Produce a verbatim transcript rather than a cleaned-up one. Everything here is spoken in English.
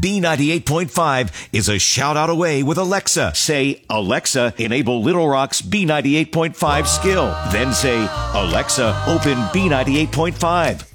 B ninety-eight point five is a shout out away with Alexa. Say, Alexa, enable Little Rock's B ninety-eight point five skill. Then say, Alexa, open B ninety-eight point five.